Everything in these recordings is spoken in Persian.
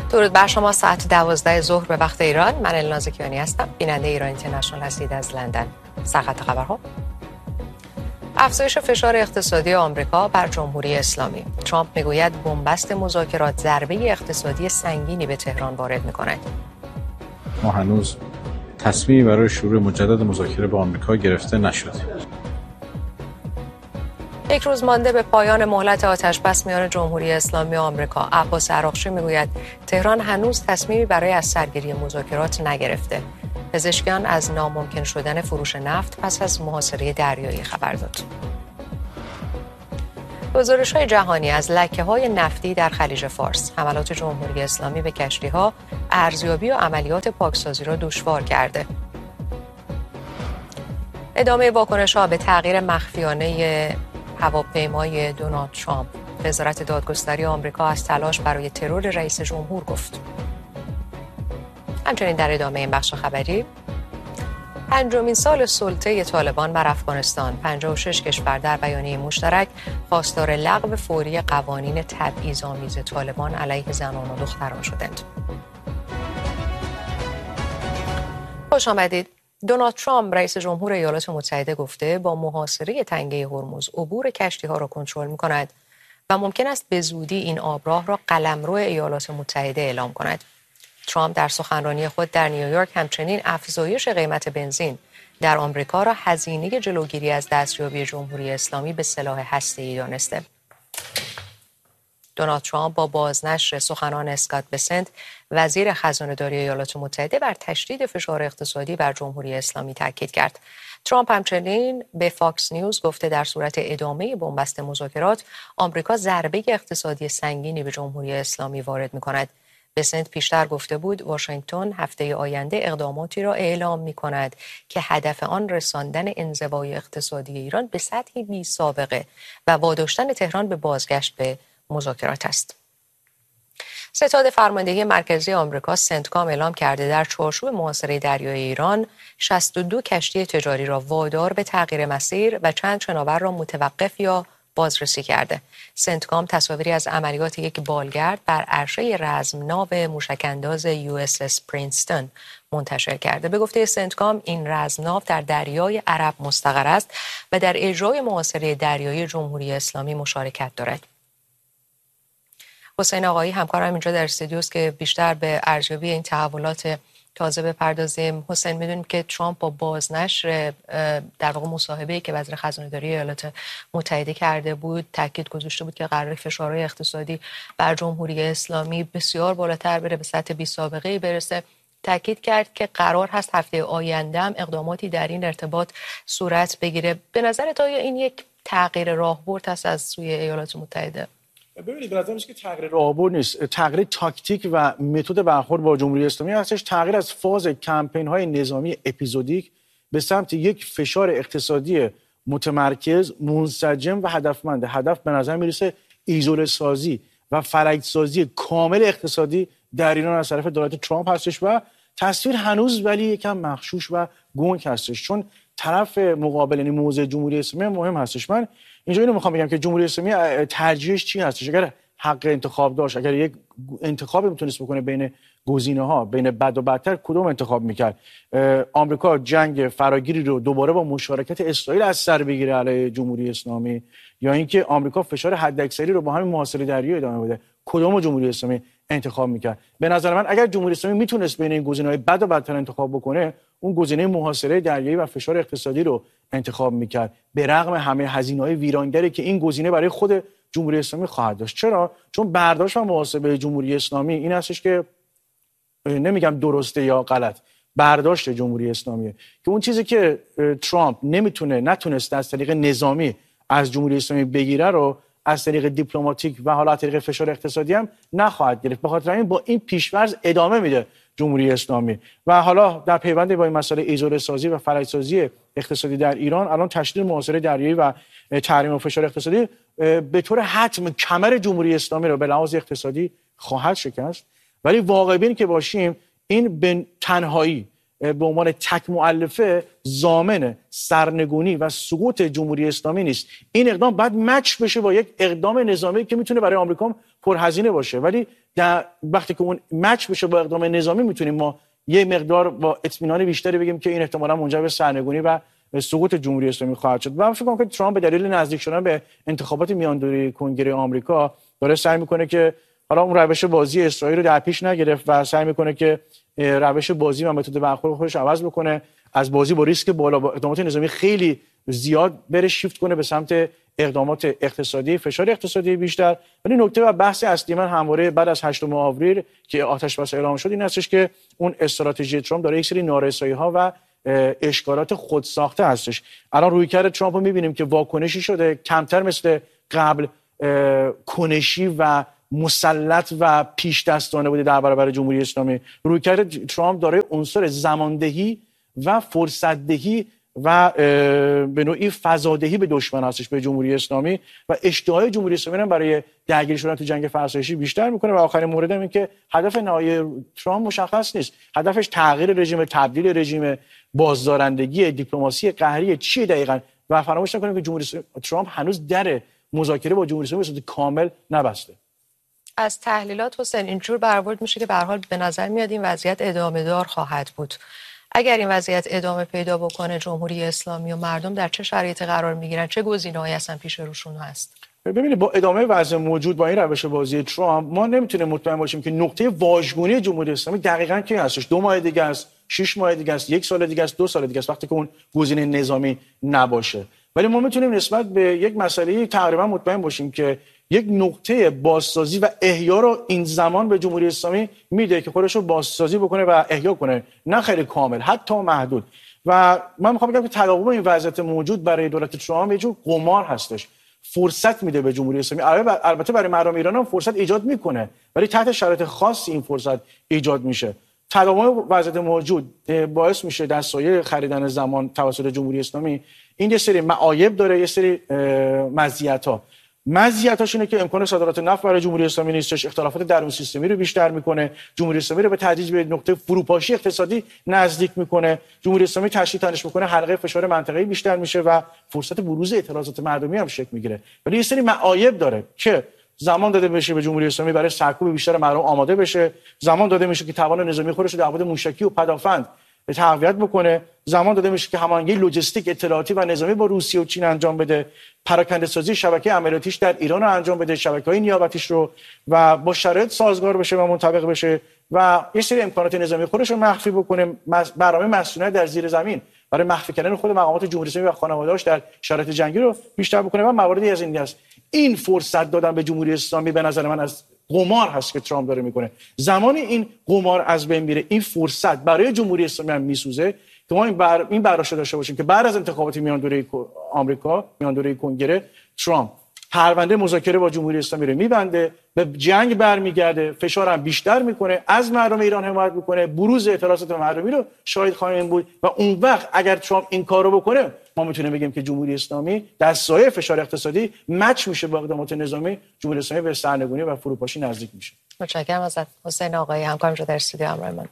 درود بر شما. ساعت 12 ظهر به وقت ایران. من الناز کیانی هستم. بیننده ایران اینترنشنال هستید از لندن. سرخط خبرها: افزایش فشار اقتصادی آمریکا بر جمهوری اسلامی. ترامپ میگوید بنبست مذاکرات ضربه اقتصادی سنگینی به تهران وارد میکند. ما هنوز تصمیمی برای شروع مجدد مذاکره با آمریکا گرفته نشده. یک روز مانده به پایان مهلت آتش‌بس میان جمهوری اسلامی و آمریکا، عباس عراقچی میگوید تهران هنوز تصمیمی برای از سرگیری مذاکرات نگرفته. پزشکیان از ناممکن شدن فروش نفت پس از محاصره دریایی خبر داد. گزارش‌های جهانی از لکه‌های نفتی در خلیج فارس، حملات جمهوری اسلامی به کشتی‌ها، ارزیابی و عملیات پاکسازی را دشوار کرده. ادامه واکنش‌ها به تغییر مخفیانه هواپیمای دونالد ترامپ. وزارت دادگستری آمریکا از تلاش برای ترور رئیس جمهور گفت. همچنین در ادامه این بخش خبری، پنجمین سال سلطه طالبان بر افغانستان، 56 کشور در بیانیه مشترک خواستار لغو فوری قوانین تبعیض‌آمیز طالبان علیه زنان و دختران شدند. خوش آمدید. دونالد ترامپ رئیس جمهور ایالات متحده گفته با محاصره تنگه هرمز عبور کشتی‌ها را کنترل می‌کند و ممکن است به زودی این آبراه را قلمرو ایالات متحده اعلام کند. ترامپ در سخنرانی خود در نیویورک همچنین افزایش قیمت بنزین در آمریکا را هزینه جلوگیری از دستیابی جمهوری اسلامی به سلاح هسته‌ای دانسته. دونالد ترامپ با بازنشر سخنان اسکات بسنت، وزیر خزانه‌داری ایالات متحده، بر تشدید فشار اقتصادی بر جمهوری اسلامی تاکید کرد. ترامپ همچنین به فاکس نیوز گفته در صورت ادامه بنبست مذاکرات، آمریکا ضربه اقتصادی سنگینی به جمهوری اسلامی وارد می‌کند. بسنت پیشتر گفته بود واشنگتن هفته آینده اقداماتی را اعلام می‌کند که هدف آن رساندن انزوای اقتصادی ایران به سطحی بی‌سابقه و واداشتن تهران به بازگشت به مذاکرات است. ستاد فرماندهی مرکزی آمریکا سنتکام اعلام کرده در چارچوب محاصره دریایی ایران 62 کشتی تجاری را وادار به تغییر مسیر و چند شناور را متوقف یا بازرسی کرده. سنتکام تصاویری از عملیات یک بالگرد بر عرشه رزمناو موشک‌انداز USS پرینستون منتشر کرده. به گفته سنتکام این رزمناو در دریای عرب مستقر است و در اجرای محاصره دریایی جمهوری اسلامی مشارکت دارد. حسین آقایی همکارم اینجا در استودیوست که بیشتر به ارزیابی این تحولات تازه بپردازیم. حسین، میدونیم که ترامپ با بازنشر در واقع مصاحبه‌ای که وزیر خزانه‌داری ایالات متحده کرده بود تاکید گذاشته بود که قرار فشارهای اقتصادی بر جمهوری اسلامی بسیار بالاتر بره، به سطح بی‌سابقه‌ای برسه. تاکید کرد که قرار هست هفته آینده هم اقداماتی در این ارتباط صورت بگیره. به نظرت آیا این یک تغییر راهبرد است از سوی ایالات متحده؟ ببینید، به نظر میاد که تغییر راهبرد نیست، تغییر تاکتیک و متد برخورد با جمهوری اسلامی هستش. تغییر از فاز کمپین‌های نظامی اپیزودیک به سمت یک فشار اقتصادی متمرکز، منسجم و هدفمند. هدف به نظر میرسه ایزوله سازی و فلج سازی کامل اقتصادی در ایران از طرف دولت ترامپ هستش و تصویر هنوز ولی یکم مغشوش و گنگ هستش، چون طرف مقابل یعنی موضع جمهوری اسلامی مهم هستش. من اینجا اینو میخوام بگم که جمهوری اسلامی ترجیحش چی هستش؟ اگر حق انتخاب داشت، اگر یک انتخابی میتونست بکنه بین گزینه‌ها، بین بد و بدتر، کدوم انتخاب میکرد؟ آمریکا جنگ فراگیری رو دوباره با مشارکت اسرائیل از سر بگیره علیه جمهوری اسلامی، یا اینکه آمریکا فشار حداکثری رو با همین محاصره دریایی ادامه بده؟ کدوم جمهوری اسلامی انتخاب میکرد؟ به نظر من اگر جمهوری اسلامی میتونست بین این گزینه‌های بد و بدتر انتخاب بکنه، اون گزینه محاصره دریایی و فشار اقتصادی رو انتخاب میکرد، به رغم همه هزینه‌های ویرانگری که این گزینه برای خود جمهوری اسلامی خواهد داشت. چرا؟ چون برداشت و محاسبه جمهوری اسلامی این هستش که، نمیگم درسته یا غلط، برداشت جمهوری اسلامیه که اون چیزی که ترامپ نتونست از طریق نظامی از جمهوری اسلامی بگیره رو از طریق دیپلماتیک و حالا از طریق فشار اقتصادی هم نخواهد گرفت. به خاطر همین با این پیش‌فرض ادامه میده جمهوری اسلامی و حالا در پیوند با این مسئله ایزوله سازی و فلج سازی اقتصادی در ایران، الان تشدید محاصره دریایی و تحریم و فشار اقتصادی به طور حتم کمر جمهوری اسلامی رو به لحاظ اقتصادی خواهد شکست. ولی واقع بین که باشیم، این به تنهایی به عنوان تک مؤلفه ضامن سرنگونی و سقوط جمهوری اسلامی نیست. این اقدام باید مچ بشه با یک اقدام نظامی که میتونه برای آمریکا پرهزینه باشه، ولی در وقتی که اون مچ بشه با اقدام نظامی میتونیم ما یه مقدار با اطمینان بیشتری بگیم که این احتمالاً منجر به سرنگونی و سقوط جمهوری اسلامی خواهد شد. و من فکر می‌کنم که ترامپ به دلیل نزدیک شدن به انتخابات میاندوره کنگره آمریکا داره سعی میکنه که حالا اون روش بازی اسرائیل رو در پیش نگرفت و سعی میکنه که روش بازی و متد برخورد خودش عوض بکنه، از بازی با ریسک بالا با اقدامات نظامی خیلی زیاد بره شیفت کنه به سمت اقدامات اقتصادی، فشار اقتصادی بیشتر. ولی نکته و بحث اصلی من همواره بعد از 8 آوریل که آتش بس اعلام شد این هستش که اون استراتژی ترامپ داره یک سری نارسایی‌ها و اشکالات خودساخته هستش. الان رویکرد ترامپ رو می‌بینیم که واکنشی شده، کمتر مثل قبل کنشی و مسلط و پیش دستانه بوده در برابر جمهوری اسلامی. رویکرد ترامپ داره عنصر زماندهی و فرصتدهی و به نوعی فضادهی به دشمن هستش، به جمهوری اسلامی، و اشتهای جمهوری اسلامی هم برای درگیری شدن تو جنگ فرسایشی بیشتر میکنه. و آخرین مورد این که هدف نهایی ترامپ مشخص نیست. هدفش تغییر رژیم، تبدیل رژیم، بازدارندگی، دیپلماسی قهری چیه دقیقاً؟ و فراموش نکنیم که جمهوری ترامپ هنوز در مذاکره با جمهوری اسلامی به صورت کامل نبسته. از تحلیلات حسین اینجور برآورد میشه که به هر حال به نظر میاد این وضعیت ادامه دار خواهد بود. اگر این وضعیت ادامه پیدا بکنه جمهوری اسلامی و مردم در چه شرایطی قرار میگیرن؟ چه گزینه‌هایی اصلا پیش روشون هست؟ ببینید با ادامه وضع موجود با این روش بازی ترامپ ما نمیتونیم مطمئن باشیم که نقطه واژگونی جمهوری اسلامی دقیقاً کی هستش. 2 ماه دیگه است، 6 ماه دیگه است، 1 سال دیگه است، 2 سال دیگه است، وقتی که اون گزینه نظامی نباشه. ولی ما میتونیم نسبت به یک مسئله تقریبا مطمئن باشیم که یک نقطه بازسازی و احیا رو این زمان به جمهوری اسلامی میده که خودش رو بازسازی بکنه و احیا کنه، نه خیلی کامل، حتی محدود. و من میخوام بگم که تداوم این وضعیت موجود برای دولت ترامپ یه جور قمار هستش. فرصت میده به جمهوری اسلامی. البته برای مردم ایران هم فرصت ایجاد میکنه، ولی تحت شرایط خاصی این فرصت ایجاد میشه. تداوم وضعیت موجود باعث میشه در سایه خریدن زمان توسط جمهوری اسلامی این یه سری معایب داره، یه سری مزیت‌ها. مزیتاش اینه که امکان صادرات نفت برای جمهوری اسلامی نیستش، اختلافات درون سیستمی رو بیشتر میکنه، جمهوری اسلامی رو به تدریج به نقطه فروپاشی اقتصادی نزدیک میکنه، جمهوری اسلامی تشدید تنش میکنه، حلقه فشار منطقه‌ای بیشتر میشه و فرصت بروز اعتراضات مردمی هم شکل میگیره. ولی یه سری معایب داره که زمان داده بشه به جمهوری اسلامی برای سرکوب بیشتر مردم آماده بشه، زمان داده میشه که توان نظامی خودش رو در ابعاد موشکی و پدافند تقویت بکنه، زمان داده میشه که هماهنگی لوجستیک، اطلاعاتی و نظامی با روسیه و چین انجام بده، پراکنده سازی شبکه عملیاتیش در ایران رو انجام بده، شبکه‌های نیابتیش رو، و با شرایط سازگار بشه و منطبق بشه و یه سری امکانات نظامی خودش رو مخفی بکنه. برنامه مسئولیت در زیر زمین برای مخفی کردن خود مقامات جمهوری اسلامی و خانواده‌اش در شرایط جنگی رو بیشتر بکنه و مواردی از این است. این فرصت دادن به جمهوری اسلامی به نظر من از قمار هست که ترامپ داره میکنه. زمانی این قمار از بین میره، این فرصت برای جمهوری اسلامی هم میسوزه که ما این برداشت داشته باشیم که بعد از انتخابات میاندوره آمریکا، میاندوره کنگره، ترامپ پرونده مذاکره با جمهوری اسلامی رو میبنده، به جنگ برمیگرده، فشار هم بیشتر میکنه، از مردم ایران حمایت میکنه، بروز اعتراضات مردمی رو شاهد خواهیم بود و اون وقت اگر ترامپ این کارو بکنه ما میتونیم بگیم که جمهوری اسلامی در سایه فشار اقتصادی مچ میشه با اقدامات نظامی، جمهوری اسلامی به سرنگونی و فروپاشی نزدیک میشه. متشکرم ازت حسین آقایی، همکارم در استودیو همراه من.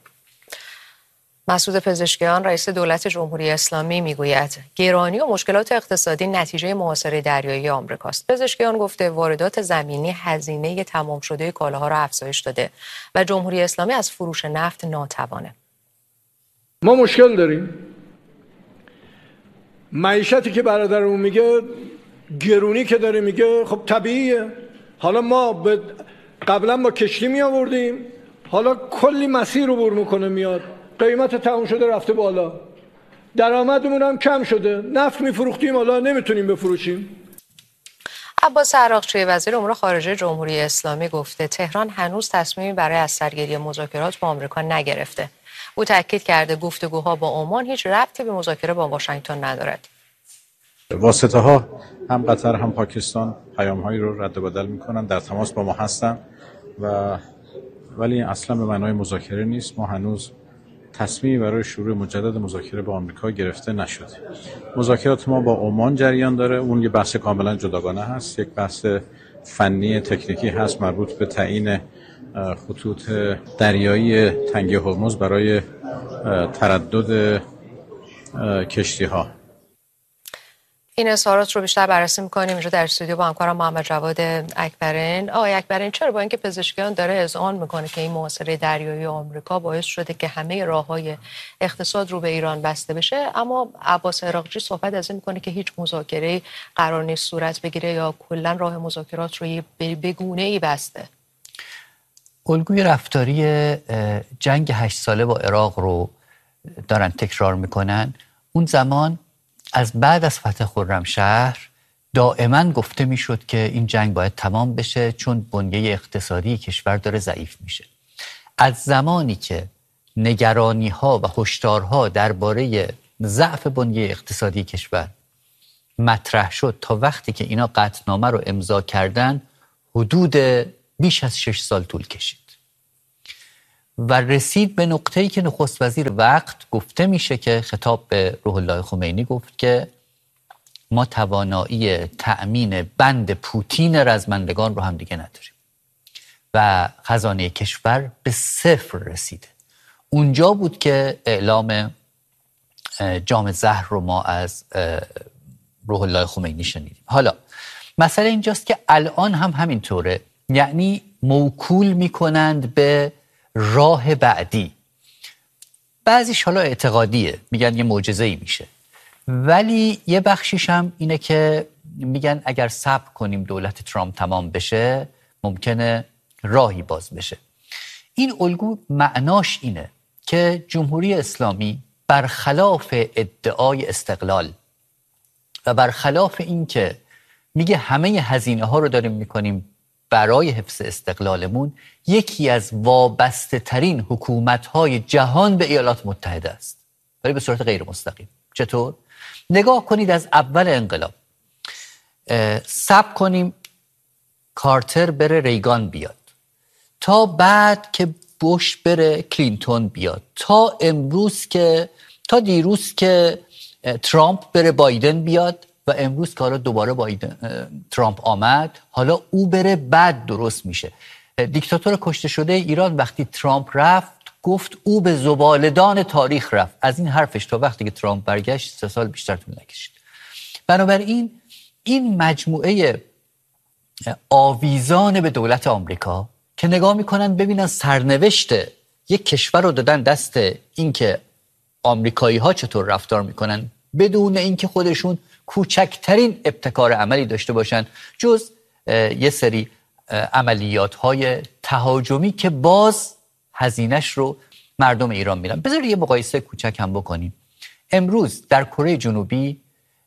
مسعود پزشکیان رئیس دولت جمهوری اسلامی میگوید گرانی و مشکلات اقتصادی نتیجه محاصره دریایی آمریکاست. پزشکیان گفته واردات زمینی هزینه تمام شده کالاها را افزایش داده و جمهوری اسلامی از فروش نفت ناتوانه. ما مشکل داریم. معیشتی که برادرمون میگه گرونی که داره میگه خب طبیعیه. حالا ما قبلا با کشتی می آوردیم، حالا کلی مسیر رو بر میکنه میاد، قیمت تمام شده رفته بالا، درآمدمون هم کم شده، نفت میفروختیم حالا نمیتونیم بفروشیم. عباس عراقچی وزیر امور خارجه جمهوری اسلامی گفته تهران هنوز تصمیمی برای از سرگیری مذاکرات با آمریکا نگرفته. او تاکید کرده گفتگوها با عمان هیچ ربطی به مذاکره با واشنگتن ندارد. واسطه ها هم قطر هم پاکستان پیام هایی رو رد و بدل میکنن، در تماس با ما هستن ولی اصلا به معنای مذاکره نیست. ما هنوز تصمیمی برای شروع مجدد مذاکره با آمریکا گرفته نشده. مذاکرات ما با عمان جریان داره، اون یه بحث کاملا جداگانه هست، یک بحث فنی تکنیکی هست مربوط به تعیین خطوط دریایی تنگه هرمز برای تردد کشتی ها. این اظهارات رو بیشتر بررسی می‌کنیم اینجا در استودیو با همکارم محمد جواد اکبرین. آقای اکبرین، چرا با اینکه پزشکیان داره اذعان میکنه که این محاصره دریایی آمریکا باعث شده که همه راه‌های اقتصاد رو به ایران بسته بشه، اما عباس عراقچی صحبت از این میکنه که هیچ مذاکره‌ای قرار نیست صورت بگیره یا کلا راه مذاکرات رو به گونه‌ای بسته؟ الگوی رفتاری جنگ 8 ساله با عراق رو دارن تکرار میکنن. اون زمان از بعد از فتح خرمشهر دائما گفته میشد که این جنگ باید تمام بشه چون بنیه اقتصادی کشور داره ضعیف میشه. از زمانی که نگرانی ها و هشدارها درباره ضعف بنیه اقتصادی کشور مطرح شد تا وقتی که اینا قطعنامه رو امضا کردن حدود بیش از 6 سال طول کشید و رسید به نقطه‌ای که نخست وزیر وقت گفته میشه که خطاب به روح الله خمینی گفت که ما توانایی تأمین بند پوتین رزمندگان رو هم دیگه نداریم و خزانه کشور به صفر رسیده. اونجا بود که اعلام جام زهر رو ما از روح الله خمینی شنیدیم. حالا مسئله اینجاست که الان هم همینطوره، یعنی موکول میکنند به راه بعدی. بعضیش حالا اعتقادیه، میگن یه معجزه‌ای میشه، ولی یه بخشیش هم اینه که میگن اگر صبر کنیم دولت ترامپ تمام بشه ممکنه راهی باز بشه. این الگو معناش اینه که جمهوری اسلامی برخلاف ادعای استقلال و برخلاف این که میگه همه هزینه ها رو داریم میکنیم برای حفظ استقلالمون، یکی از وابسته ترین حکومت های جهان به ایالات متحده است، ولی به صورت غیر مستقیم. چطور؟ نگاه کنید از اول انقلاب صبر کنیم کارتر بره ریگان بیاد، تا بعد که بوش بره کلینتون بیاد، تا امروز که تا دیروز که ترامپ بره بایدن بیاد و امروز که حالا دوباره ترامپ آمد، حالا او بره بعد درست میشه. دیکتاتور کشته شده ایران وقتی ترامپ رفت گفت او به زبالدان تاریخ رفت. از این حرفش تا وقتی که ترامپ برگشت 3 سال بیشتر طول نکشید. بنابراین این مجموعه آویزان به دولت آمریکا که نگاه میکنن ببینن سرنوشت یک کشور رو دادن دست این که آمریکایی ها چطور رفتار میکنن بدون اینکه خودشون کوچکترین ابتکار عملی داشته باشن جز یه سری عملیات های تهاجمی که باز هزینه‌اش رو مردم ایران میدن. بذار یه مقایسه کوچک هم بکنیم. امروز در کره جنوبی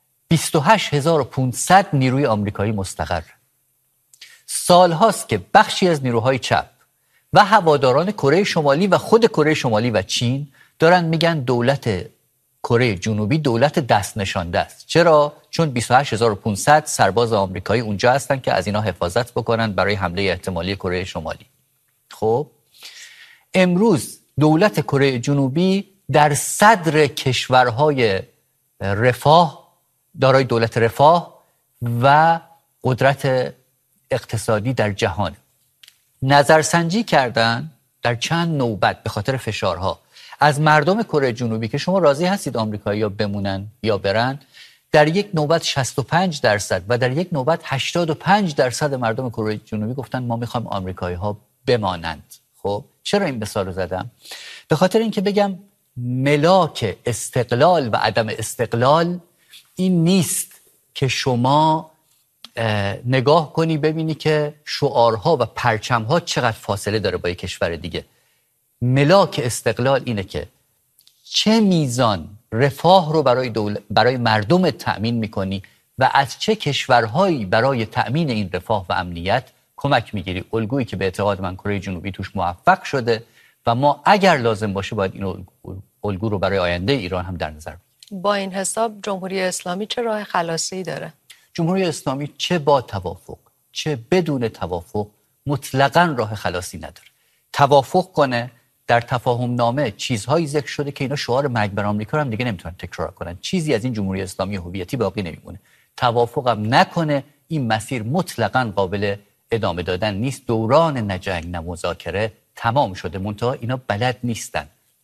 28500 نیروی آمریکایی مستقر. سال هاست که بخشی از نیروهای چپ و هواداران کره شمالی و خود کره شمالی و چین دارن میگن دولت کره جنوبی دولت دست نشانده است. چرا؟ چون 28500 سرباز آمریکایی اونجا هستن که از اینا حفاظت بکنن برای حمله احتمالی کره شمالی. خب امروز دولت کره جنوبی در صدر کشورهای رفاه، دارای دولت رفاه و قدرت اقتصادی در جهان. نظرسنجی کردن در چند نوبت به خاطر فشارها از مردم کره جنوبی که شما راضی هستید آمریکایی‌ها بمونن یا برن. در یک نوبت 65% و در یک نوبت 85% مردم کره جنوبی گفتن ما میخوایم آمریکایی‌ها بمانند. خب چرا این مثال رو زدم؟ به خاطر اینکه بگم ملاک استقلال و عدم استقلال این نیست که شما نگاه کنی ببینی که شعارها و پرچمها چقدر فاصله داره با یک کشور دیگه. ملاک استقلال اینه که چه میزان رفاه رو برای مردم تأمین میکنی و از چه کشورهایی برای تأمین این رفاه و امنیت کمک میگیری. الگویی که به اعتقاد من کره جنوبی توش موفق شده و ما اگر لازم باشه باید این الگو رو برای آینده ایران هم در نظر بگیریم. با این حساب جمهوری اسلامی چه راه خلاصی داره؟ جمهوری اسلامی چه با توافق چه بدون توافق مطلقاً راه خلاصی نداره. توافق کنه، در تفاهم نامه چیزهایی ذکر شده که اینا شعار مرگ بر آمریکا رو هم دیگه نمیتونن تکرار کنن. چیزی از این جمهوری اسلامی هویتی باقی نمیمونه. توافق هم نکنه، این مسیر مطلقاً قابل ادامه دادن نیست. دوران نه جنگ نه مذاکره تمام شده. منتها اینا بلد نیستن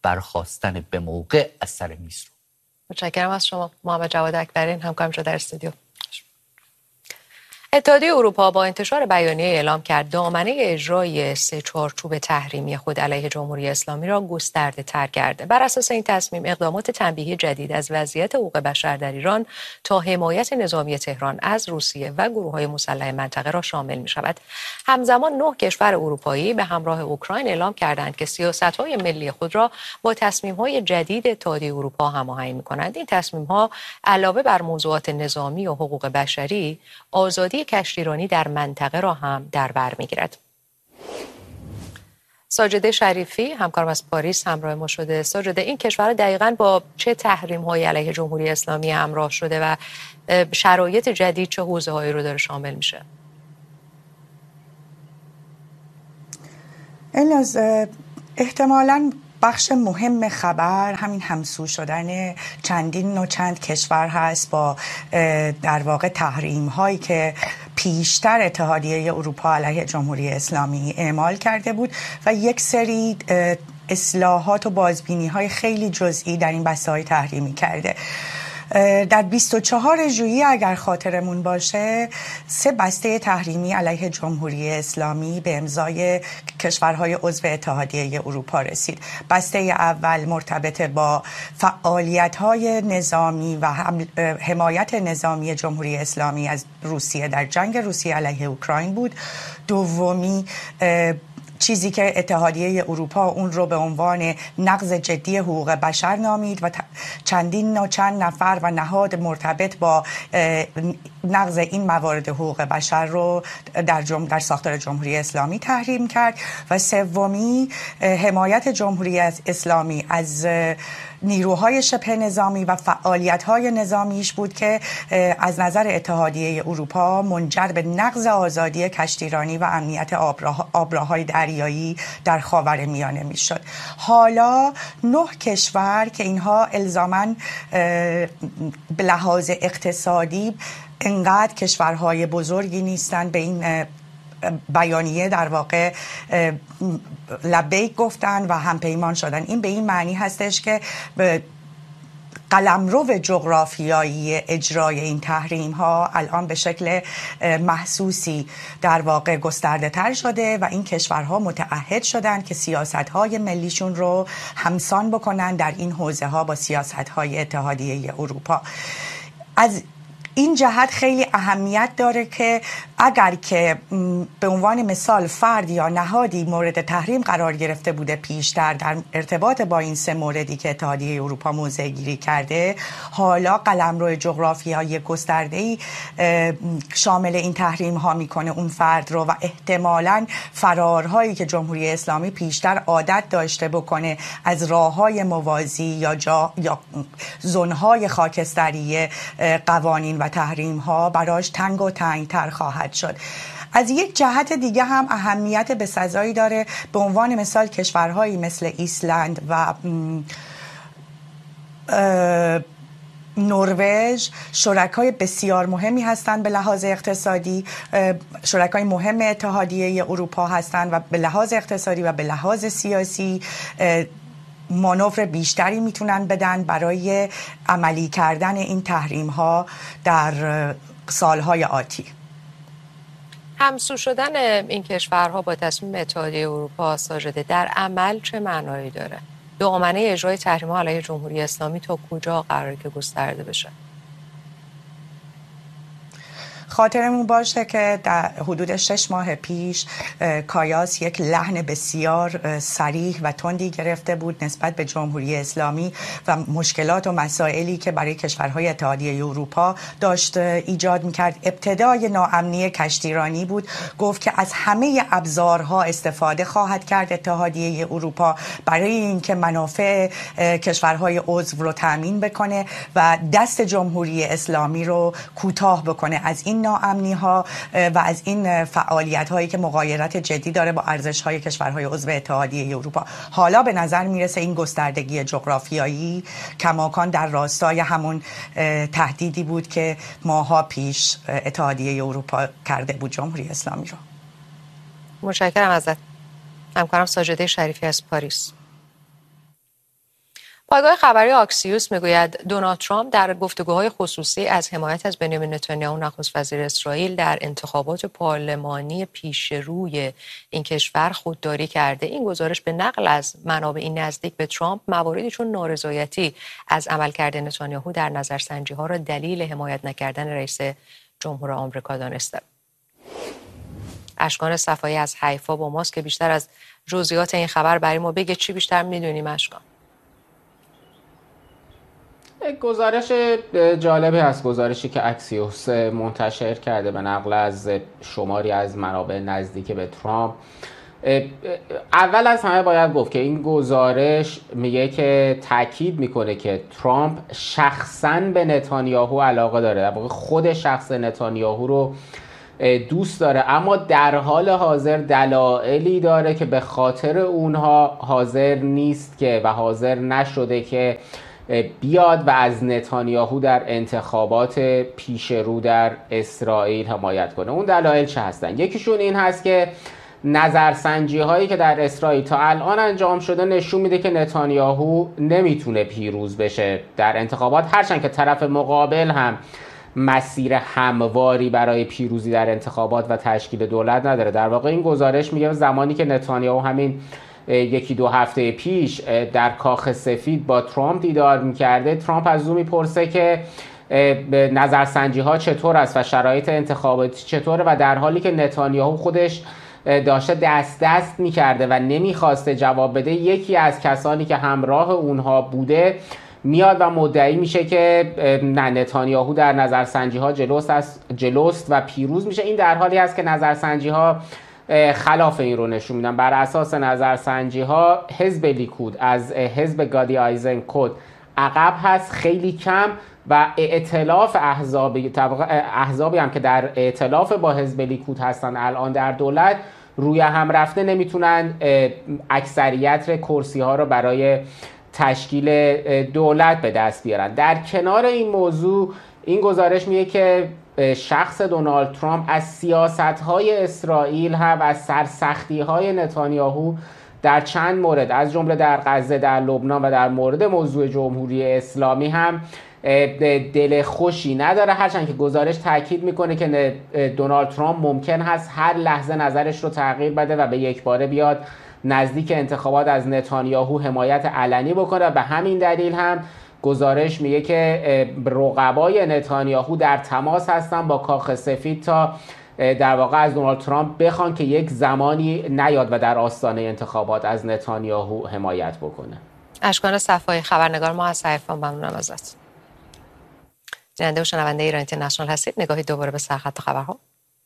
برخاستن به موقع از سر میز رو. متشکرم از شما محمد جواد اکبرین، همکارم شده در استودیو. اتحادیه اروپا با انتشار بیانیه اعلام کرد دامنه اجرای 3 چارچوب تحریمی خود علیه جمهوری اسلامی را گسترده تر کرده. بر اساس این تصمیم اقدامات تنبیهی جدید از وضعیت حقوق بشر در ایران تا حمایت نظامی تهران از روسیه و گروه‌های مسلح منطقه را شامل می‌شود. همزمان 9 کشور اروپایی به همراه اوکراین اعلام کردند که سیاست‌های ملی خود را با تصمیم‌های جدید اتحادیه اروپا هماهنگ می‌کنند. این تصمیم‌ها علاوه بر موضوعات نظامی و حقوق بشری، آزادی کشتیرانی در منطقه را هم در بر می‌گیرد. ساجده شریفی همکارم از پاریس همراه ما شده. ساجده، این کشور دقیقاً با چه تحریم‌هایی علیه جمهوری اسلامی همراه شده و شرایط جدید چه حوزه‌هایی رو داره شامل میشه؟ الناز، احتمالاً بخش مهم خبر همین همسو شدن چند کشور هست با در واقع تحریم هایی که پیشتر اتحادیه اروپا علیه جمهوری اسلامی اعمال کرده بود و یک سری اصلاحات و بازبینی های خیلی جزئی در این بسته های تحریمی کرده. در 24 ژوئیه اگر خاطرمون باشه 3 بسته تحریمی علیه جمهوری اسلامی به امضای کشورهای عضو اتحادیه اروپا رسید. بسته اول مرتبط با فعالیت‌های نظامی و حمایت نظامی جمهوری اسلامی از روسیه در جنگ روسیه علیه اوکراین بود. دومی چیزی که اتحادیه اروپا اون رو به عنوان نقض جدی حقوق بشر نامید و چند نفر و نهاد مرتبط با نقض این موارد حقوق بشر رو در ساختار جمهوری اسلامی تحریم کرد. و سومی حمایت جمهوری اسلامی از نیروهای شبه نظامی و فعالیت‌های نظامیش بود که از نظر اتحادیه اروپا منجر به نقض آزادی کشتیرانی و امنیت آبراهای دریایی در خاورمیانه میشد. حالا 9 کشور که اینها الزاماً به لحاظ اقتصادی انقدر کشورهای بزرگی نیستن به این بیانیه در واقع لبیک گفتن و همپیمان شدن. این به این معنی هستش که قلمرو جغرافیایی اجرای این تحریم ها الان به شکل محسوسی در واقع گسترده تر شده و این کشورها متعهد شدن که سیاست های ملیشون رو همسان بکنن در این حوزه ها با سیاست های اتحادیه اروپا. از این جهت خیلی اهمیت داره که اگر که به عنوان مثال فرد یا نهادی مورد تحریم قرار گرفته بوده پیشتر در ارتباط با این 3 موردی که اتحادیه اروپا موضع گیری کرده، حالا قلمرو جغرافیایی گسترده‌ای شامل این تحریم ها میکنه اون فرد رو و احتمالاً فرارهایی که جمهوری اسلامی پیشتر عادت داشته بکنه از راههای موازی یا زونهای خاکستری قوانین و تحریم ها براش تنگ و تنگتر خواهد شد. از یک جهت دیگه هم اهمیت به سزایی داره. به عنوان مثال کشورهایی مثل ایسلند و نروژ شرکای بسیار مهمی هستند به لحاظ اقتصادی، شرکای مهم اتحادیه اروپا هستند و به لحاظ اقتصادی و به لحاظ سیاسی مانور بیشتری میتونن بدن برای عملی کردن این تحریم ها در سالهای آتی. همسو شدن این کشورها با تصمیم اتحادیه اروپا ساجده در عمل چه معنایی داره؟ دامنه اجرای تحریم‌ها علیه جمهوری اسلامی تا کجا قراره که گسترده بشه؟ خاطرمون باشه که در حدود 6 ماه پیش کایاس یک لحن بسیار صریح و تندی گرفته بود نسبت به جمهوری اسلامی و مشکلات و مسائلی که برای کشورهای اتحادیه اروپا داشت ایجاد میکرد. ابتدای ناامنی کشتیرانی بود. گفت که از همه ابزارها استفاده خواهد کرد اتحادیه اروپا برای اینکه منافع کشورهای عضو رو تامین بکنه و دست جمهوری اسلامی رو کوتاه بکنه از این ناامنی ها و از این فعالیت هایی که مغایرت جدی داره با ارزش های کشورهای عضو اتحادیه اروپا. حالا به نظر میرسه این گستردگی جغرافیایی کماکان در راستای همون تهدیدی بود که ماها پیش اتحادیه اروپا کرده بود جمهوری اسلامی رو. متشکرم ازت. همکارم ساجده شریفی از پاریس. پایگاه خبری آکسیوس میگوید دونالد ترامپ در گفتگوهای خصوصی از حمایت از بنیامین نتانیاهو نخست وزیر اسرائیل در انتخابات پارلمانی پیش روی این کشور خودداری کرده. این گزارش به نقل از منابع نزدیک به ترامپ مواردی چون نارضایتی از عملکرد نتانیاهو در نظرسنجی‌ها را دلیل حمایت نکردن رئیس جمهور آمریکا دانسته. اشکان صفایی از حیفا با ماست که بیشتر از جزئیات این خبر برای ما بگه. چی بیشتر میدونیم اشکان؟ گزارش جالبی هست، گزارشی که اکسیوس منتشر کرده به نقل از شماری از منابع نزدیک به ترامپ. اول از همه باید گفت که این گزارش میگه که تاکید میکنه که ترامپ شخصاً به نتانیاهو علاقه داره، در واقع خود شخص نتانیاهو رو دوست داره، اما در حال حاضر دلایلی داره که به خاطر اونها حاضر نیست که و حاضر نشده که بیاد و از نتانیاهو در انتخابات پیش رو در اسرائیل حمایت کنه. اون دلایل چه هستن؟ یکیشون این هست که نظرسنجی هایی که در اسرائیل تا الان انجام شده نشون میده که نتانیاهو نمیتونه پیروز بشه در انتخابات، هرچند که طرف مقابل هم مسیر همواری برای پیروزی در انتخابات و تشکیل دولت نداره. در واقع این گزارش میگه زمانی که نتانیاهو همین یکی دو هفته پیش در کاخ سفید با ترامپ دیدار میکرده، ترامپ از او میپرسه که نظرسنجی ها چطور است و شرایط انتخاباتی چطوره، و در حالی که نتانیاهو خودش داشته دست میکرده و نمیخواسته جواب بده، یکی از کسانی که همراه اونها بوده میاد و مدعی میشه که نه، نتانیاهو در نظرسنجی ها جلوست و پیروز میشه. این در حالی است که نظرسنجی ها خلاف این رو نشون میدن. بر اساس نظرسنجی ها حزب لیکود از حزب گادی آیزنکوت عقب هست خیلی کم، و ائتلاف احزابی هم که در ائتلاف با حزب لیکود هستن الان در دولت روی هم رفته نمیتونن اکثریت کرسی ها رو برای تشکیل دولت به دست بیارن. در کنار این موضوع این گزارش میگه که شخص دونالد ترامپ از سیاست‌های اسرائیل هم و از سرسختی‌های نتانیاهو در چند مورد، از جمله در غزه، در لبنان و در مورد موضوع جمهوری اسلامی هم دل خوشی نداره، هرچند که گزارش تاکید میکنه که دونالد ترامپ ممکن هست هر لحظه نظرش رو تغییر بده و به یک باره بیاد نزدیک انتخابات از نتانیاهو حمایت علنی بکنه. به همین دلیل هم گزارش میگه که رقبای نتانیاهو در تماس هستن با کاخ سفید تا در واقع از دونالد ترامپ بخوان که یک زمانی نیاد و در آستانه انتخابات از نتانیاهو حمایت بکنه. اشکان صفایی، خبرنگار ما از حیفا، ممنونم ازت. بیننده و شنونده ایران اینترنشنال هستید. نگاهی دوباره به سرخط خبرها.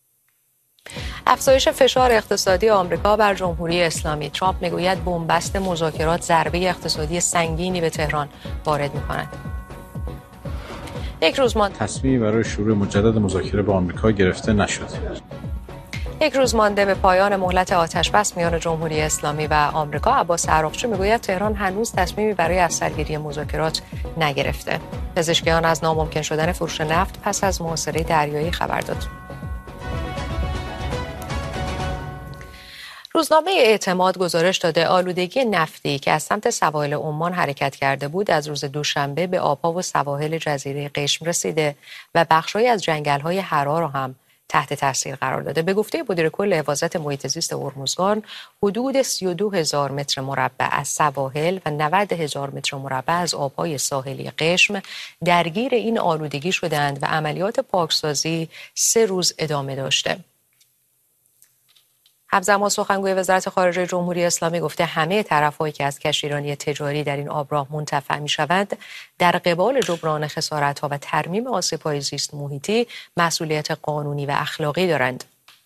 افزایش فشار اقتصادی آمریکا بر جمهوری اسلامی. ترامپ میگوید بنبست مذاکرات ضربه اقتصادی سنگینی به تهران وارد می‌کند. یک روز مانده تصمیمی برای شروع مجدد مذاکره با آمریکا گرفته نشد. یک روز مانده به پایان مهلت آتش‌بس میان جمهوری اسلامی و آمریکا، عباس عراقچی میگوید تهران هنوز تصمیمی برای از سرگیری مذاکرات نگرفته. پزشکیان از ناممکن شدن فروش نفت پس از محاصره دریایی خبر داد. روزنامه اعتماد گزارش داده آلودگی نفتی که از سمت سواحل عمان حرکت کرده بود از روز دوشنبه به آبها و سواحل جزیره قشم رسیده و بخش‌هایی از جنگل‌های حرا را هم تحت تاثیر قرار داده. به گفته مدیر کل حفاظت محیط زیست هرمزگان، حدود 32,000 متر مربع از سواحل و 90,000 متر مربع از آبهای ساحلی قشم درگیر این آلودگی شدند و عملیات پاکسازی 3 روز ادامه داشته. همزمان سخنگوی وزارت خارجه جمهوری اسلامی گفته همه طرف‌هایی که از کشتیرانی تجاری در این آبراه منتفع می‌شوند در قبال جبران خسارت‌ها و ترمیم آسیب‌های زیست محیطی مسئولیت قانونی و اخلاقی دارند.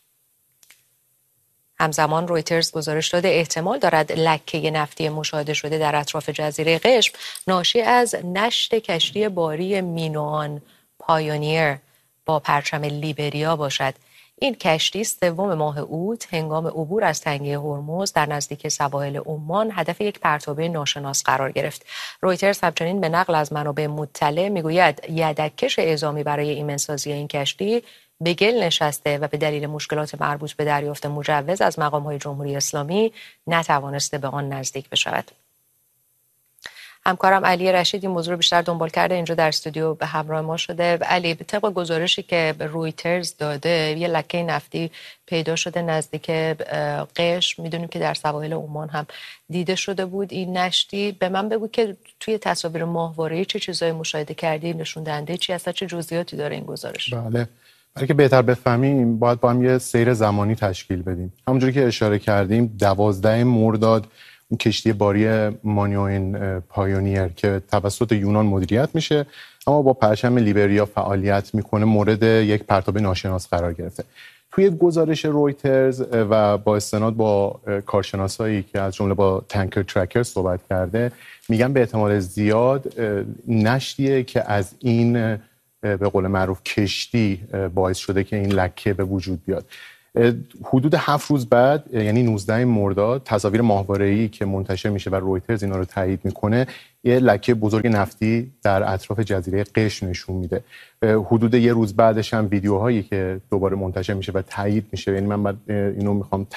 همزمان رویترز گزارش داده احتمال دارد لکه نفتی مشاهده شده در اطراف جزیره قشم ناشی از نشت کشتی باری مینوان پایونیر با پرچم لیبریا باشد. این کشتی سوم ماه اوت هنگام عبور از تنگه هرمز در نزدیک سواحل عمان هدف یک پرتابه ناشناس قرار گرفت. رویترز همچنین به نقل از منابع مطلع میگوید یدک‌کش اعزامی برای ایمنسازی این کشتی به گل نشسته و به دلیل مشکلات مربوط به دریافت مجوز از مقام‌های جمهوری اسلامی نتوانسته به آن نزدیک بشود. همکارم علی رشید این موضوع رو بیشتر دنبال کرده، اینجا در استودیو به همراه ما شده. علی، به طبق گزارشی که رویترز داده یه لکه نفتی پیدا شده نزدیک قشم، میدونیم که در سواحل عمان هم دیده شده بود این نشتی. به من بگو که توی تصاویر ماهواره‌ای چه چیزایی مشاهده کردی، نشون دهنده چی هست، چه جزئیاتی داره این گزارش؟ بله، برای که بهتر بفهمیم باید با هم یه سیر زمانی تشکیل بدیم. همونجوری که اشاره کردیم 12 مرداد اون کشتی باری مانیوین پایونیر که توسط یونان مدیریت میشه اما با پرچم لیبریا فعالیت میکنه مورد یک پرتاب ناشناس قرار گرفته. توی گزارش رویترز و با استناد با کارشناسایی که از جمله با تانکر ترکر صحبت کرده میگن به احتمال زیاد نشتیه که از این به قول معروف کشتی باعث شده که این لکه به وجود بیاد. حدود 7 روز بعد یعنی 19 مرداد تصاویر ماهواره‌ای که منتشر میشه و رویترز اینا رو تایید میکنه یه لکه بزرگ نفتی در اطراف جزیره قشم نشون میده. حدود یه روز بعدش هم ویدیوهایی که دوباره منتشر میشه و تایید میشه، یعنی من بعد اینو میخوام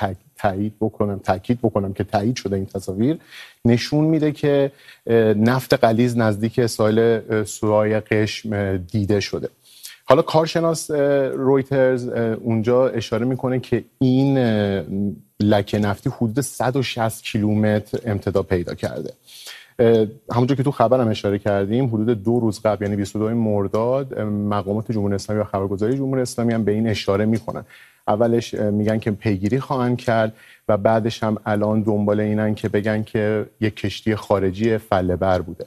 تاکید بکنم که تایید شده این تصاویر نشون میده که نفت غلیظ نزدیک ساحل سوای قشم دیده شده. حالا کارشناس رویترز اونجا اشاره میکنه که این لکه نفتی حدود 160 کیلومتر امتداد پیدا کرده. همونجور که تو خبرم اشاره کردیم حدود 2 روز قبل یعنی 22 مرداد مقامات جمهوری اسلامی و خبرگزاری جمهوری اسلامی هم به این اشاره میکنن. اولش میگن که پیگیری خواهند کرد و بعدش هم الان دنبال اینن که بگن که یک کشتی خارجی فله‌بر بوده.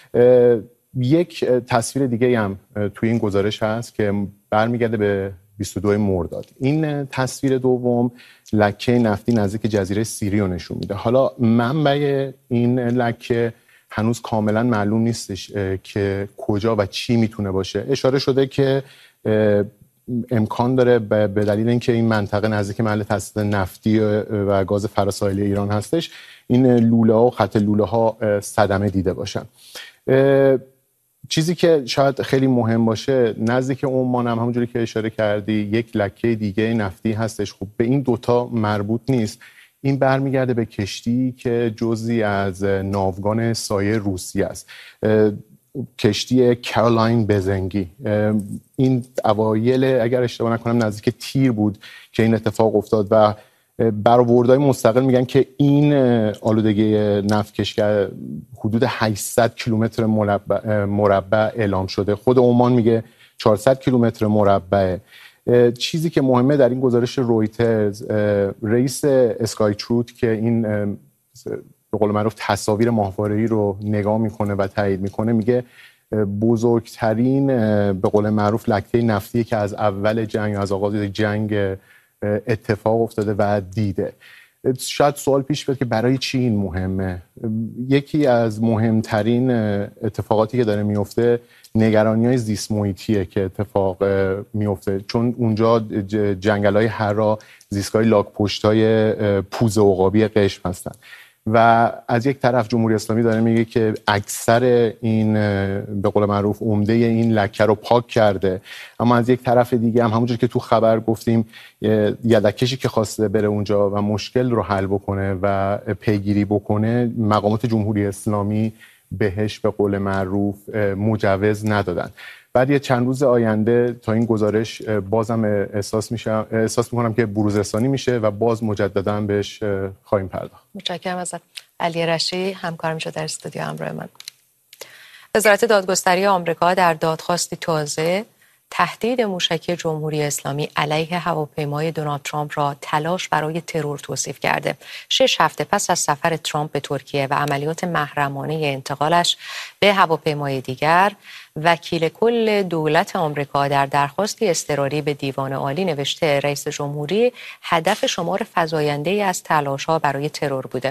یک تصویر دیگه هم توی این گزارش هست که برمیگرده به 22 مرداد. این تصویر دوم لکه نفتی نزدیک جزیره سیریو نشون میده. حالا منبع این لکه هنوز کاملا معلوم نیستش که کجا و چی میتونه باشه. اشاره شده که امکان داره به دلیل اینکه این منطقه نزدیک محل تاسیس نفتی و گاز فراساحلی ایران هستش این لوله ها و خط لوله ها صدمه دیده باشن. چیزی که شاید خیلی مهم باشه نزدیک عمان هم همونجوری که اشاره کردی یک لکه دیگه نفتی هستش. خب به این دوتا مربوط نیست. این برمیگرده به کشتی که جزئی از ناوگان سایه روسیه است، کشتی کارولاین بزنگی. این اوایل اگر اشتباه نکنم نزدیک تیر بود که این اتفاق افتاد و برآوردهای مستقل میگن که این آلودگی نفتکش حدود 800 کیلومتر مربع اعلام شده. خود عمان میگه 400 کیلومتر مربع. چیزی که مهمه در این گزارش رویترز، رئیس اسکای تروت که این به قول معروف تصاویر ماهواره‌ای رو نگاه میکنه و تایید میکنه میگه بزرگترین به قول معروف لکه نفتی که از اول جنگ، از آغاز جنگ اتفاق افتاده و دیده. شاید سوال پیش بیاد که برای چی این مهمه؟ یکی از مهمترین اتفاقاتی که داره میفته نگرانی‌های زیست محیطیه که اتفاق میفته، چون اونجا جنگل‌های حرا زیستگاه لاک‌پشت‌های پوز عقابی قشم هستن و از یک طرف جمهوری اسلامی داره میگه که اکثر این به قول معروف عمده این لکه رو پاک کرده، اما از یک طرف دیگه هم همونجور که تو خبر گفتیم یدکشی که خواسته بره اونجا و مشکل رو حل بکنه و پیگیری بکنه مقامات جمهوری اسلامی بهش به قول معروف مجوز ندادن. بعد یه چند روز آینده تا این گزارش بازم احساس میکنم که بروزرسانی میشه و باز مجددا بهش خواهیم پرداخت. متشکرم ازت. علی رشی همکارم شد در استودیو همراه من. وزارت دادگستری آمریکا در دادخواستی تازه تهدید موشکی جمهوری اسلامی علیه هواپیمای دونالد ترامپ را تلاش برای ترور توصیف کرده. 6 هفته پس از سفر ترامپ به ترکیه و عملیات محرمانه انتقالش به هواپیمای دیگر، وکیل کل دولت آمریکا در درخواستی اضطراری به دیوان عالی نوشته رئیس جمهوری هدف شمار فزاینده‌ای از تلاش‌ها برای ترور بوده.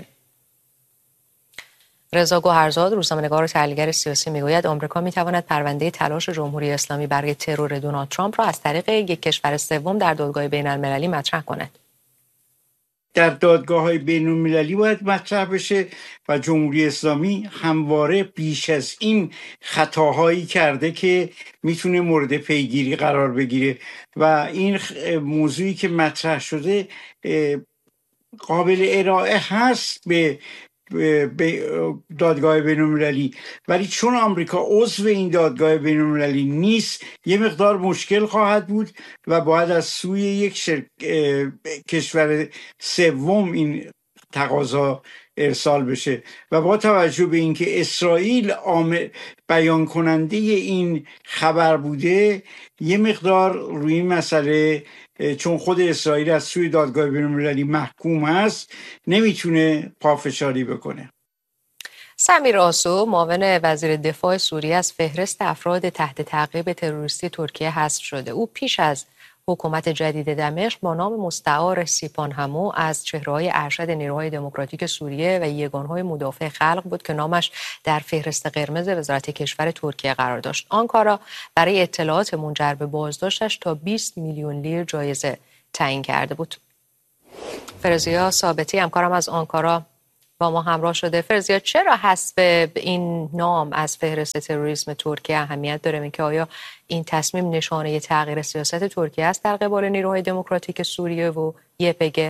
رضا گوهرزاد روزنامه‌نگار و تحلیلگر سیاسی میگوید آمریکا میتواند پرونده تلاش جمهوری اسلامی برای ترور دونالد ترامپ را از طریق یک کشور سوم در دادگاه بین‌المللی مطرح کند. در دادگاه‌های بین‌المللی باید مطرح بشه و جمهوری اسلامی همواره بیش از این خطاهایی کرده که میتونه مورد پیگیری قرار بگیره و این موضوعی که مطرح شده قابل ارائه هست به دادگاه بین‌المللی، ولی چون آمریکا عضو این دادگاه بین‌المللی نیست یه مقدار مشکل خواهد بود و باید از سوی یک کشور سوم این تقاضا ارسال بشه. و با توجه به اینکه اسرائیل بیان کننده این خبر بوده، یه مقدار روی این مسئله چون خود اسرائیل از سوی دادگاه بین‌المللی محکوم هست نمیتونه پافشاری بکنه. سمیر آسو معاون وزیر دفاع سوریه از فهرست افراد تحت تعقیب تروریستی ترکیه حذف شده. او پیش از حکومت جدید دمشق با نام مستعار سیپان همو از چهره‌های ارشد نیروهای دموکراتیک سوریه و یگانهای مدافع خلق بود که نامش در فهرست قرمز وزارت کشور ترکیه قرار داشت. آنکارا برای اطلاعات منجر به بازداشتش تا 20 میلیون لیر جایزه تعیین کرده بود. فرزیا ثابتی همکارم از آنکارا با ما همراه شده. فرزیا، چرا حذف این نام از فهرست تروریسم ترکیه اهمیت داره؟ اینکه آیا این تصمیم نشانه تغییر سیاست ترکیه است در قبال نیروهای دموکراتیک سوریه و YPG؟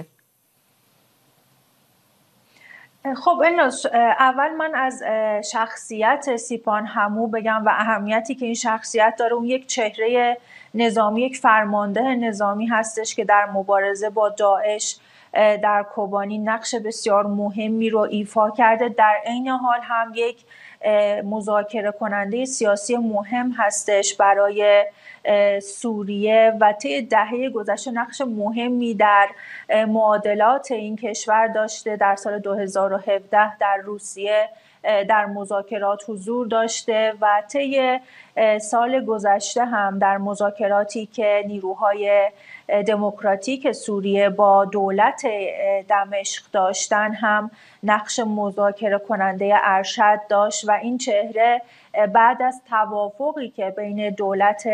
خب الناس، اول من از شخصیت سیپان همو بگم و اهمیتی که این شخصیت داره. اون یک چهره نظامی، یک فرمانده نظامی هستش که در مبارزه با داعش در کوبانی نقش بسیار مهمی رو ایفا کرده. در عین حال هم یک مذاکره کننده سیاسی مهم هستش برای سوریه و طی دهه گذشته نقش مهمی در معادلات این کشور داشته. در سال 2017 در روسیه در مذاکرات حضور داشته و طی سال گذشته هم در مذاکراتی که نیروهای دموکراتیک سوریه با دولت دمشق داشتن هم نقش مذاکره کننده ارشد داشت و این چهره بعد از توافقی که بین دولت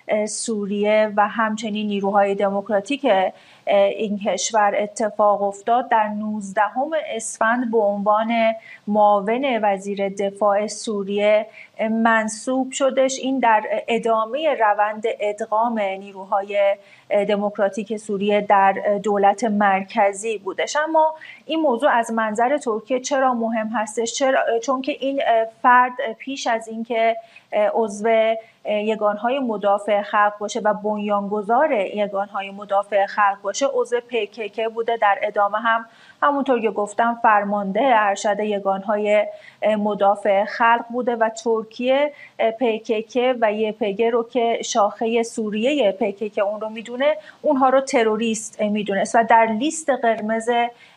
سوریه و همچنین نیروهای دموکراتیک این کشور اتفاق افتاد، در 19 اسفند به عنوان معاون وزیر دفاع سوریه منصوب شدش. این در ادامه روند ادغام نیروهای دموکراتیک سوریه در دولت مرکزی بودش. اما این موضوع از منظر ترکیه چرا مهم هستش؟ چون که این فرد پیش از اینکه عضو یگانهای مدافع خلق باشه و بنیانگذار یگانهای مدافع خلق باشه عضو PKK بوده. در ادامه هم همونطور که گفتم فرمانده ارشد یگانهای مدافع خلق بوده و ترکیه PKK و YPG رو که شاخه سوریه PKK اون رو میدونه، اونها رو تروریست میدونست و در لیست قرمز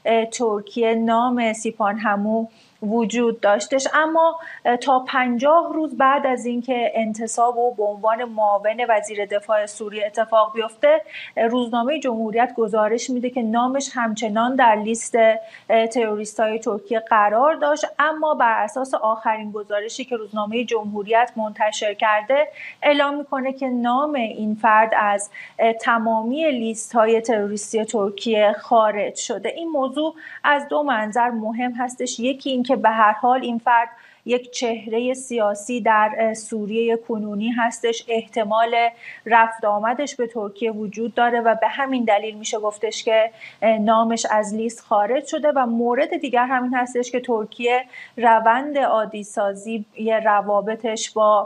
ترکیه نام سیپان همو وجود داشتش. اما تا 50 روز بعد از اینکه انتصاب او به عنوان معاون وزیر دفاع سوریه اتفاق بیفته، روزنامه جمهوریت گزارش میده که نامش همچنان در لیست تروریست‌های ترکیه قرار داشت. اما بر اساس آخرین گزارشی که روزنامه جمهوریت منتشر کرده اعلام میکنه که نام این فرد از تمامی لیست‌های تروریستی ترکیه خارج شده. این موضوع از دو منظر مهم هستش. یکی این که به هر حال این فرد یک چهره سیاسی در سوریه کنونی هستش، احتمال رفت آمدش به ترکیه وجود داره و به همین دلیل میشه گفتش که نامش از لیست خارج شده. و مورد دیگر همین هستش که ترکیه روند عادی سازی روابطش با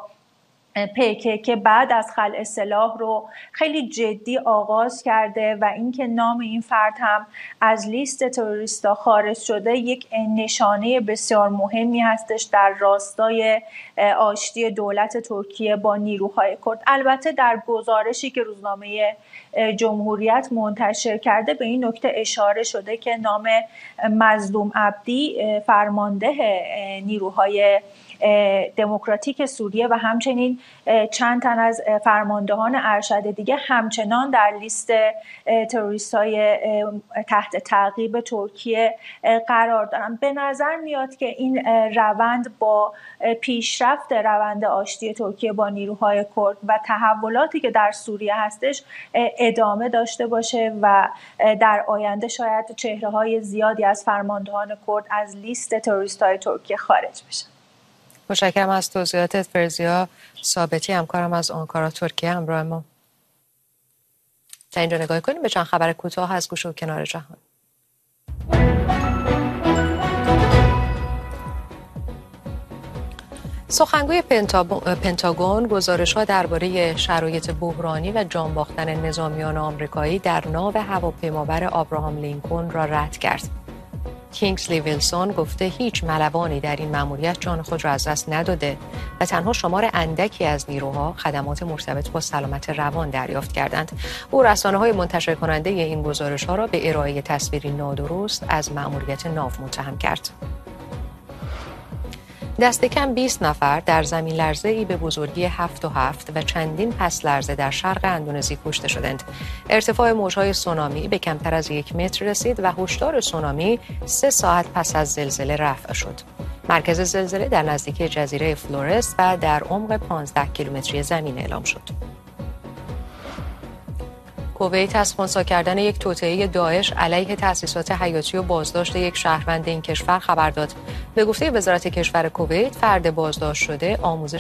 PKK بعد از خلع سلاح رو خیلی جدی آغاز کرده و اینکه نام این فرد هم از لیست تروریستا خارج شده یک نشانه بسیار مهمی هستش در راستای آشتی دولت ترکیه با نیروهای کرد. البته در گزارشی که روزنامه جمهوریت منتشر کرده به این نکته اشاره شده که نام مظلوم عبدی فرمانده نیروهای دموکراتیک سوریه و همچنین چند تن از فرماندهان ارشد دیگه همچنان در لیست تروریست‌های تحت تعقیب ترکیه قرار دارن. به نظر میاد که این روند با پیشرفت روند آشتی ترکیه با نیروهای کرد و تحولاتی که در سوریه هستش ادامه داشته باشه و در آینده شاید چهره‌های زیادی از فرماندهان کرد از لیست تروریست‌های ترکیه خارج بشن. متشکرم از توضیحاتت فرزیا ثابتی، همکارم از آنکارا ترکیه همراه ما. تا اینجا نگاه کنیم به چند خبر کوتاه از گوشه و کنار جهان. سخنگوی پنتاگون گزارش‌ها درباره شرایط بحرانی و جان باختن نظامیان آمریکایی در ناو هواپیمابر آبراهام لینکلن را رد کرد. کینگسلی ویلسون گفته هیچ ملوانی در این مأموریت جان خود را از دست نداده و تنها شمار اندکی از نیروها خدمات مرتبط با سلامت روان دریافت کردند. او رسانه‌های منتشر کننده این گزارش‌ها را به ارائه تصویری نادرست از مأموریت ناو متهم کرد. دست کم 20 نفر در زمین لرزه‌ای به بزرگی 7.7 و چندین پس لرزه در شرق اندونزی کشته شدند. ارتفاع موج‌های سونامی به کمتر از 1 متر رسید و هشدار سونامی 3 ساعت پس از زلزله رفع شد. مرکز زلزله در نزدیکی جزیره فلورس و در عمق 15 کیلومتری زمین اعلام شد. کویت از خنثی کردن یک توطئه داعش علیه تأسیسات حیاتی و بازداشت یک شهروند این کشور خبر داد. به گفته وزارت کشور کویت، فرد بازداشت شده آموزش